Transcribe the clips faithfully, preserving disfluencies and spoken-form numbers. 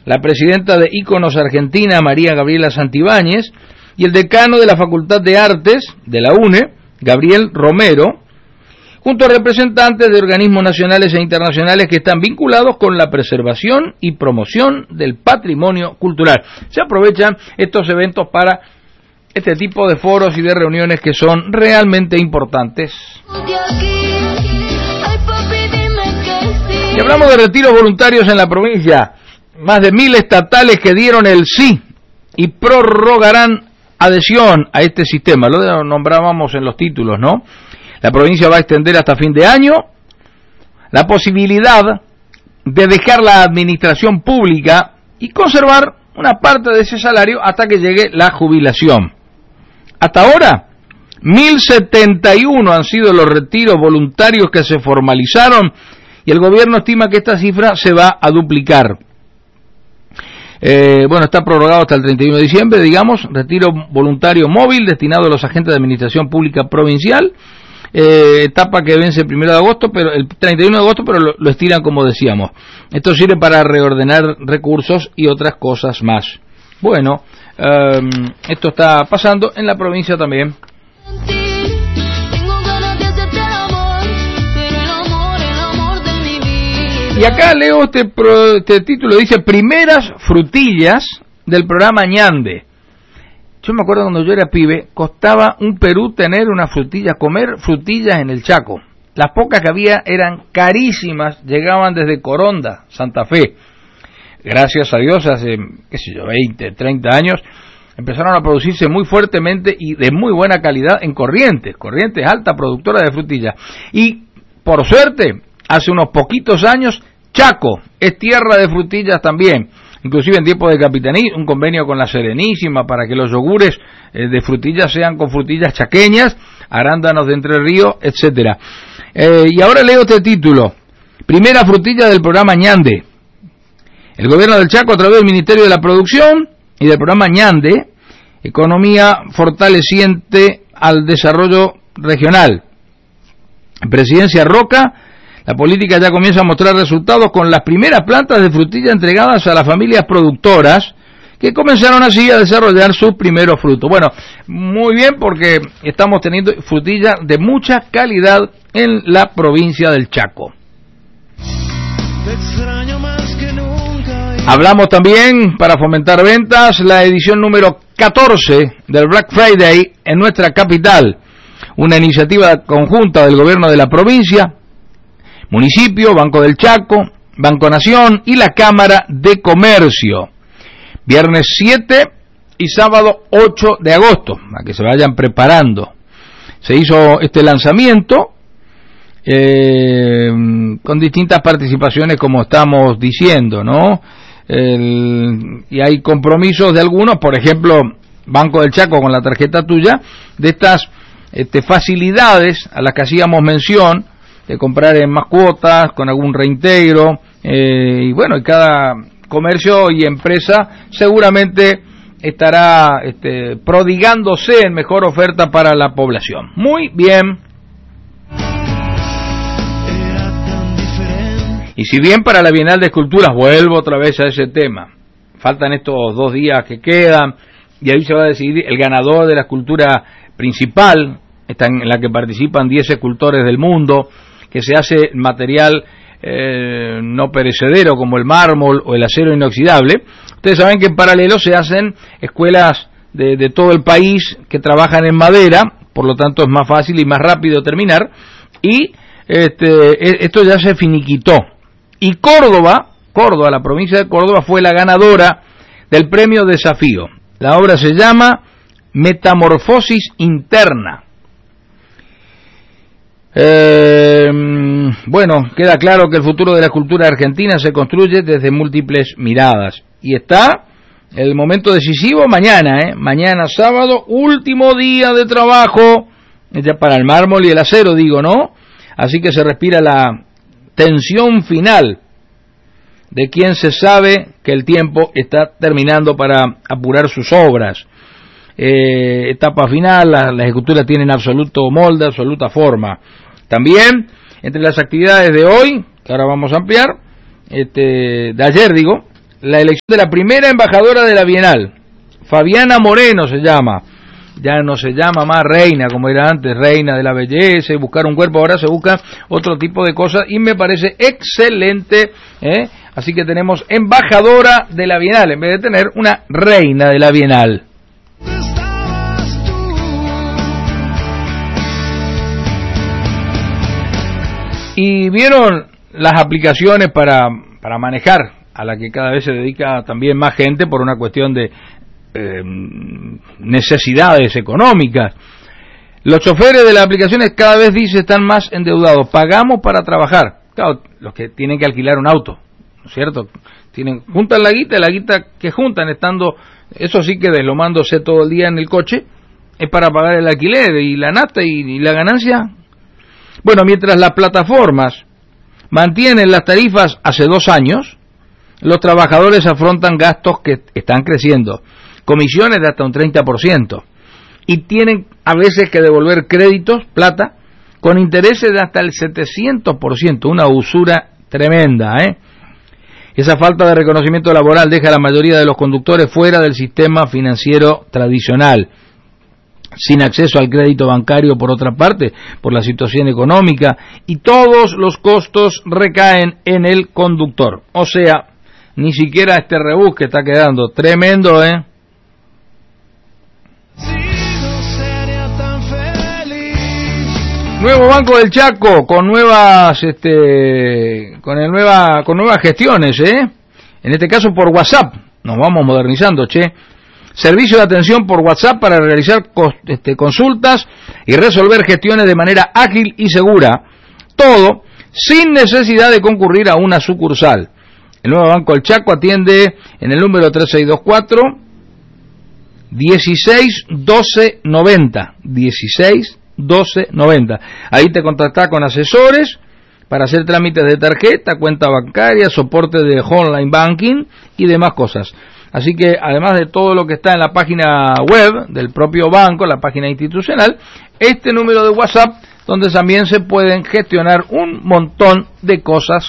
la presidenta de Íconos Argentina, María Gabriela Santibáñez, y el decano de la Facultad de Artes de la U N E, Gabriel Romero, junto a representantes de organismos nacionales e internacionales que están vinculados con la preservación y promoción del patrimonio cultural. Se aprovechan estos eventos para este tipo de foros y de reuniones que son realmente importantes. Y hablamos de retiros voluntarios en la provincia. Más de mil estatales que dieron el sí y prorrogarán adhesión a este sistema. Lo nombrábamos en los títulos, ¿no? La provincia va a extender hasta fin de año la posibilidad de dejar la administración pública y conservar una parte de ese salario hasta que llegue la jubilación. Hasta ahora, mil setenta y uno han sido los retiros voluntarios que se formalizaron y el gobierno estima que esta cifra se va a duplicar. Eh, bueno, está prorrogado hasta el treinta y uno de diciembre, digamos, retiro voluntario móvil destinado a los agentes de administración pública provincial. Eh, etapa que vence el primero de agosto, pero el treinta y uno de agosto, pero lo, lo estiran como decíamos. Esto sirve para reordenar recursos y otras cosas más. Bueno, eh, esto está pasando en la provincia también. Y acá leo este, pro, este título, dice primeras frutillas del programa Ñande. Yo me acuerdo cuando yo era pibe, costaba un Perú tener una frutilla, comer frutillas en el Chaco. Las pocas que había eran carísimas, llegaban desde Coronda, Santa Fe. Gracias a Dios, hace, qué sé yo, veinte, treinta años, empezaron a producirse muy fuertemente y de muy buena calidad en Corrientes. Corrientes, alta productora de frutillas. Y, por suerte, hace unos poquitos años, Chaco es tierra de frutillas también. Inclusive en tiempos de Capitaní, un convenio con la Serenísima para que los yogures eh, de frutillas sean con frutillas chaqueñas, arándanos de Entre Ríos, etcétera. Eh, y ahora leo este título, primera frutilla del programa Ñande. El gobierno del Chaco, a través del Ministerio de la Producción y del programa Ñande, Economía Fortaleciente al Desarrollo Regional. En Presidencia Roca, la política ya comienza a mostrar resultados con las primeras plantas de frutilla entregadas a las familias productoras que comenzaron así a desarrollar sus primeros frutos. Bueno, muy bien porque estamos teniendo frutilla de mucha calidad en la provincia del Chaco. Hablamos también, para fomentar ventas, la edición número catorce del Black Friday en nuestra capital, una iniciativa conjunta del gobierno de la provincia, municipio, Banco del Chaco, Banco Nación y la Cámara de Comercio. Viernes siete y sábado ocho de agosto, a que se vayan preparando. Se hizo este lanzamiento eh, con distintas participaciones, como estamos diciendo, ¿no? El, y hay compromisos de algunos, por ejemplo, Banco del Chaco con la tarjeta tuya, de estas este, facilidades a las que hacíamos mención, de comprar en más cuotas, con algún reintegro, eh, y bueno, y cada comercio y empresa seguramente estará este, prodigándose en mejor oferta para la población. Muy bien. Y si bien para la Bienal de Esculturas, vuelvo otra vez a ese tema, faltan estos dos días que quedan, y ahí se va a decidir el ganador de la escultura principal, esta en la que participan diez escultores del mundo, que se hace material eh, no perecedero como el mármol o el acero inoxidable. Ustedes saben que en paralelo se hacen escuelas de, de todo el país que trabajan en madera, por lo tanto es más fácil y más rápido terminar, y este, esto ya se finiquitó. Y Córdoba, Córdoba, la provincia de Córdoba fue la ganadora del premio Desafío. La obra se llama Metamorfosis Interna. Eh, bueno, queda claro que el futuro de la escultura argentina se construye desde múltiples miradas. Y está el momento decisivo mañana, ¿eh? Mañana sábado, último día de trabajo, ya para el mármol y el acero, digo, ¿no? Así que se respira la tensión final de quien se sabe que el tiempo está terminando para apurar sus obras. Eh, etapa final, las, las esculturas tienen absoluto molde, absoluta forma. También, entre las actividades de hoy, que ahora vamos a ampliar, este, de ayer digo, la elección de la primera embajadora de la Bienal. Fabiana Moreno se llama. Ya no se llama más reina como era antes, reina de la belleza y buscar un cuerpo, ahora se busca otro tipo de cosas y me parece excelente, ¿eh? Así que tenemos embajadora de la Bienal en vez de tener una reina de la Bienal. Y vieron las aplicaciones para, para manejar, a la que cada vez se dedica también más gente por una cuestión de eh, necesidades económicas. Los choferes de las aplicaciones cada vez dicen están más endeudados. Pagamos para trabajar. Claro, los que tienen que alquilar un auto, ¿no es cierto? Tienen, juntan la guita, la guita que juntan estando, eso sí que deslomándose todo el día en el coche, es para pagar el alquiler y la nata y, y la ganancia. Bueno, mientras las plataformas mantienen las tarifas hace dos años, los trabajadores afrontan gastos que están creciendo, comisiones de hasta un treinta por ciento, y tienen a veces que devolver créditos, plata, con intereses de hasta el setecientos por ciento, una usura tremenda, ¿eh? Esa falta de reconocimiento laboral deja a la mayoría de los conductores fuera del sistema financiero tradicional, sin acceso al crédito bancario por otra parte, por la situación económica, y todos los costos recaen en el conductor. O sea, ni siquiera este rebus que está quedando tremendo, ¿eh? Nuevo Banco del Chaco con nuevas, este, con el nueva, con nuevas gestiones, ¿eh? En este caso por WhatsApp. Nos vamos modernizando, che. Servicio de atención por WhatsApp para realizar este, consultas y resolver gestiones de manera ágil y segura. Todo sin necesidad de concurrir a una sucursal. El nuevo Banco del Chaco atiende en el número tres seis dos cuatro, dieciséis doce noventa. dieciséis doce noventa. Ahí te contactás con asesores para hacer trámites de tarjeta, cuenta bancaria, soporte de online banking y demás cosas. Así que además de todo lo que está en la página web del propio banco, la página institucional, este número de WhatsApp donde también se pueden gestionar un montón de cosas.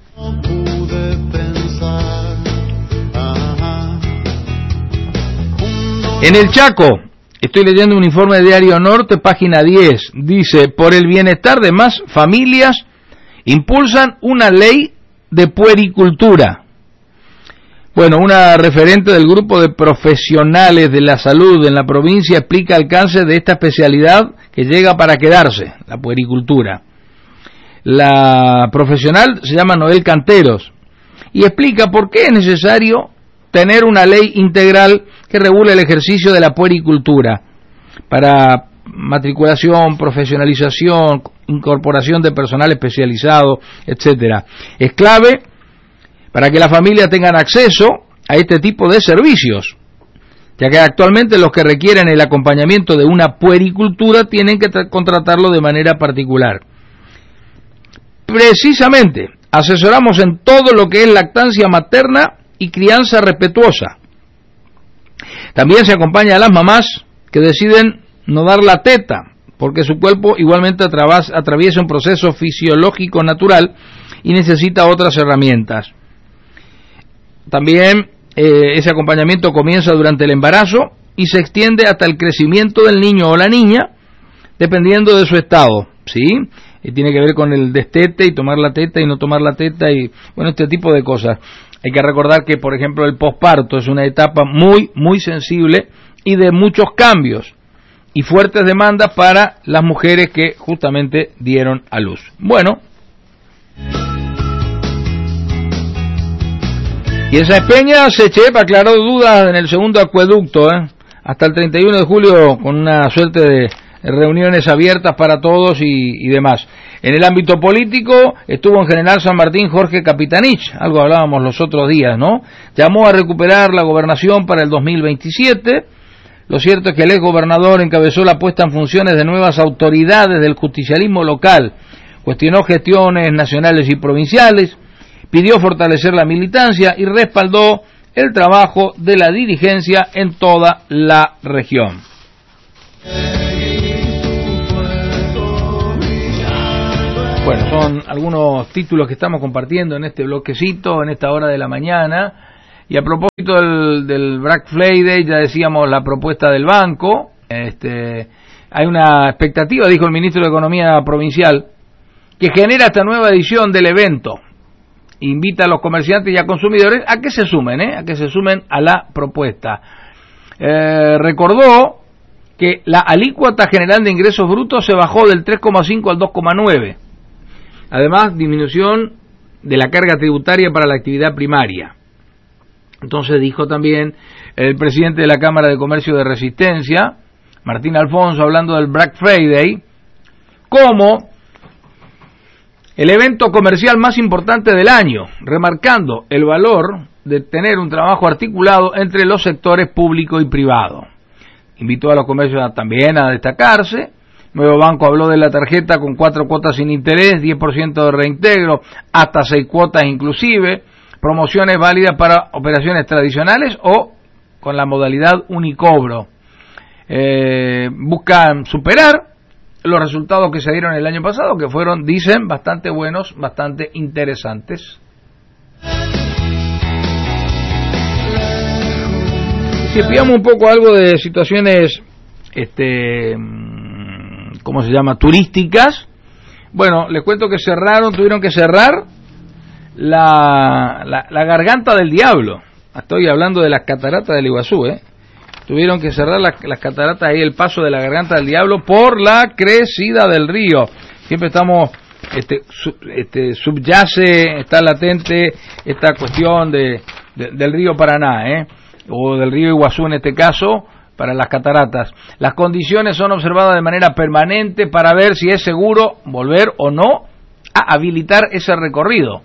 En el Chaco, estoy leyendo un informe de Diario Norte, página diez, dice, por el bienestar de más familias, impulsan una ley de puericultura. Bueno, una referente del grupo de profesionales de la salud en la provincia explica el alcance de esta especialidad que llega para quedarse, la puericultura. La profesional se llama Noel Canteros y explica por qué es necesario tener una ley integral que regule el ejercicio de la puericultura para matriculación, profesionalización, incorporación de personal especializado, etcétera. Es clave para que las familias tengan acceso a este tipo de servicios, ya que actualmente los que requieren el acompañamiento de una puericultura tienen que contratarlo de manera particular. Precisamente, asesoramos en todo lo que es lactancia materna y crianza respetuosa. También se acompaña a las mamás que deciden no dar la teta, porque su cuerpo igualmente atraviesa un proceso fisiológico natural y necesita otras herramientas. También eh, ese acompañamiento comienza durante el embarazo y se extiende hasta el crecimiento del niño o la niña, dependiendo de su estado, ¿sí? Y tiene que ver con el destete y tomar la teta y no tomar la teta y, bueno, este tipo de cosas. Hay que recordar que, por ejemplo, el posparto es una etapa muy, muy sensible y de muchos cambios y fuertes demandas para las mujeres que justamente dieron a luz. Bueno, y esa Espeña se chepa, aclaró dudas en el segundo acueducto, ¿eh? Hasta el treinta y uno de julio con una suerte de reuniones abiertas para todos y, y demás. En el ámbito político estuvo en General San Martín Jorge Capitanich, algo hablábamos los otros días, ¿no? Llamó a recuperar la gobernación para el dos mil veintisiete. Lo cierto es que el ex gobernador encabezó la puesta en funciones de nuevas autoridades del justicialismo local, cuestionó gestiones nacionales y provinciales, pidió fortalecer la militancia y respaldó el trabajo de la dirigencia en toda la región. Bueno, son algunos títulos que estamos compartiendo en este bloquecito, en esta hora de la mañana. Y a propósito del, del Black Friday, ya decíamos la propuesta del banco, este, hay una expectativa, dijo el ministro de Economía provincial, que genera esta nueva edición del evento. Invita a los comerciantes y a consumidores a que se sumen, ¿eh? a que se sumen a la propuesta. Eh, recordó que la alícuota general de ingresos brutos se bajó del tres coma cinco al dos coma nueve. Además, disminución de la carga tributaria para la actividad primaria. Entonces dijo también el presidente de la Cámara de Comercio de Resistencia, Martín Alfonso, hablando del Black Friday, como el evento comercial más importante del año, remarcando el valor de tener un trabajo articulado entre los sectores público y privado. Invitó a los comercios también a destacarse. Nuevo Banco habló de la tarjeta con cuatro cuotas sin interés, diez por ciento de reintegro, hasta seis cuotas inclusive, promociones válidas para operaciones tradicionales o con la modalidad unicobro. Eh, buscan superar los resultados que se dieron el año pasado, que fueron, dicen, bastante buenos, bastante interesantes. Si espiamos un poco algo de situaciones, este, ¿cómo se llama?, turísticas. Bueno, les cuento que cerraron, tuvieron que cerrar la, la, la Garganta del Diablo. Estoy hablando de las cataratas del Iguazú, ¿eh? Tuvieron que cerrar las, las cataratas ahí, el paso de la Garganta del Diablo, por la crecida del río. Siempre estamos, este, sub, este subyace, está latente esta cuestión de, de del río Paraná, ¿eh? o del río Iguazú en este caso, para las cataratas. Las condiciones son observadas de manera permanente para ver si es seguro volver o no a habilitar ese recorrido.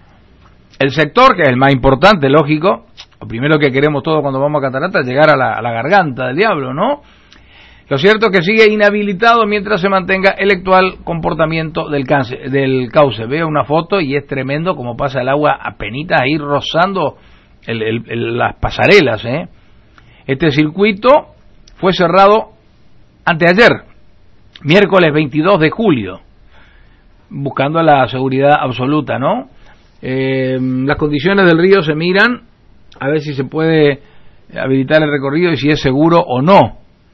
El sector, que es el más importante, lógico, lo primero que queremos todos cuando vamos a cataratas es llegar a la, a la Garganta del Diablo, ¿no? Lo cierto es que sigue inhabilitado mientras se mantenga el actual comportamiento del, cance, del cauce. Veo una foto y es tremendo como pasa el agua apenita ahí rozando el, el, el, las pasarelas, ¿eh? Este circuito fue cerrado anteayer, miércoles veintidós de julio, buscando la seguridad absoluta, ¿no? Eh, las condiciones del río se miran a ver si se puede habilitar el recorrido y si es seguro o no.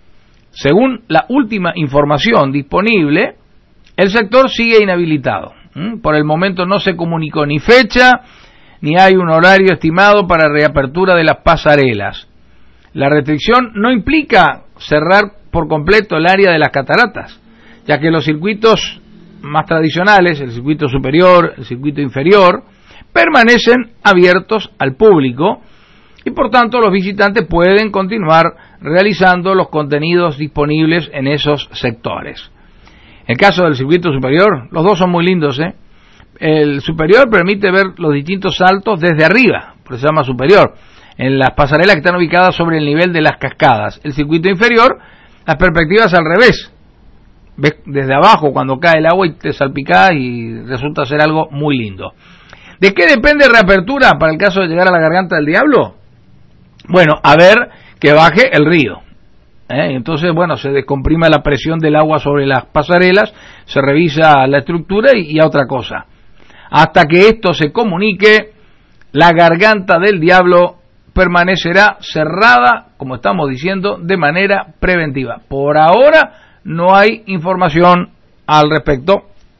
Según la última información disponible, el sector sigue inhabilitado. ¿Mm? Por el momento no se comunicó ni fecha, ni hay un horario estimado para reapertura de las pasarelas. La restricción no implica cerrar por completo el área de las cataratas, ya que los circuitos más tradicionales, el circuito superior, el circuito inferior, permanecen abiertos al público y por tanto los visitantes pueden continuar realizando los contenidos disponibles en esos sectores. En el caso del circuito superior, los dos son muy lindos, ¿eh? El superior permite ver los distintos saltos desde arriba, por eso se llama superior, en las pasarelas que están ubicadas sobre el nivel de las cascadas. El circuito inferior, las perspectivas al revés, ves desde abajo cuando cae el agua y te salpicás y resulta ser algo muy lindo. ¿De qué depende reapertura para el caso de llegar a la Garganta del Diablo? Bueno, a ver que baje el río. ¿eh? Entonces, bueno, se descomprime la presión del agua sobre las pasarelas, se revisa la estructura y, y a otra cosa. Hasta que esto se comunique, la Garganta del Diablo permanecerá cerrada, como estamos diciendo, de manera preventiva. Por ahora no hay información al respecto.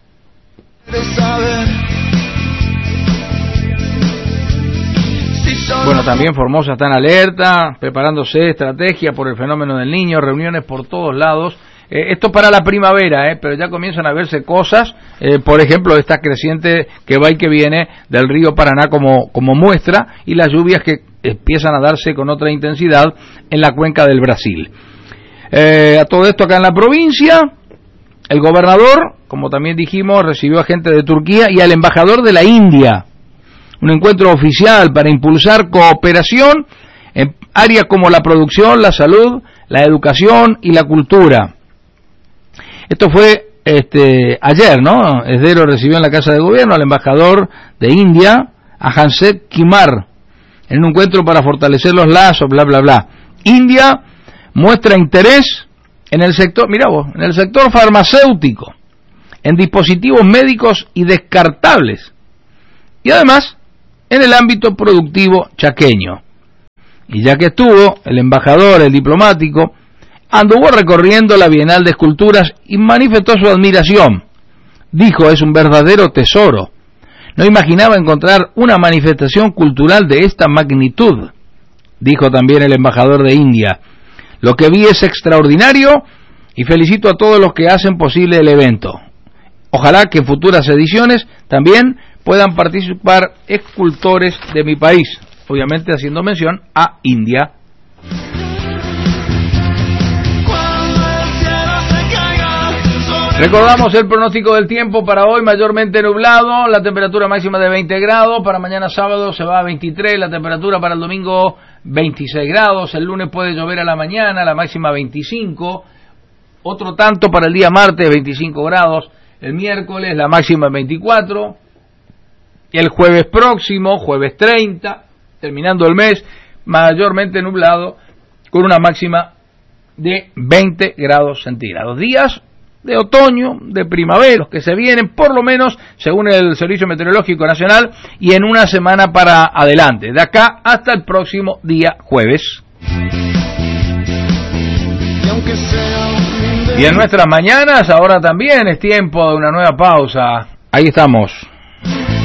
Bueno, también Formosa está en alerta, preparándose estrategia por el fenómeno del Niño, reuniones por todos lados. Eh, esto para la primavera, eh, pero ya comienzan a verse cosas, eh, por ejemplo, esta creciente que va y que viene del río Paraná como, como muestra, y las lluvias que empiezan a darse con otra intensidad en la cuenca del Brasil. Eh, a todo esto acá en la provincia, el gobernador, como también dijimos, recibió a gente de Turquía y al embajador de la India. Un encuentro oficial para impulsar cooperación en áreas como la producción, la salud, la educación y la cultura. Esto fue este ayer, ¿no? Esdero recibió en la Casa de Gobierno al embajador de India, a Hansek Kimar, en un encuentro para fortalecer los lazos, bla, bla, bla. India muestra interés en el sector, mirá vos, en el sector farmacéutico, en dispositivos médicos y descartables. Y además en el ámbito productivo chaqueño. Y ya que estuvo, el embajador, el diplomático, anduvo recorriendo la Bienal de Esculturas y manifestó su admiración. Dijo, es un verdadero tesoro. No imaginaba encontrar una manifestación cultural de esta magnitud. Dijo también el embajador de India, lo que vi es extraordinario y felicito a todos los que hacen posible el evento. Ojalá que en futuras ediciones también puedan participar escultores de mi país, obviamente haciendo mención a India. Recordamos el pronóstico del tiempo para hoy, mayormente nublado, la temperatura máxima de veinte grados, para mañana sábado se va a veintitrés, la temperatura para el domingo veintiséis grados, el lunes puede llover a la mañana, la máxima veinticinco, otro tanto para el día martes veinticinco grados, el miércoles la máxima veinticuatro, el jueves próximo, jueves treinta, terminando el mes, mayormente nublado, con una máxima de veinte grados centígrados. Días de otoño, de primavera, los que se vienen, por lo menos, según el Servicio Meteorológico Nacional, y en una semana para adelante, de acá hasta el próximo día jueves. Y en nuestras mañanas, ahora también es tiempo de una nueva pausa. Ahí estamos.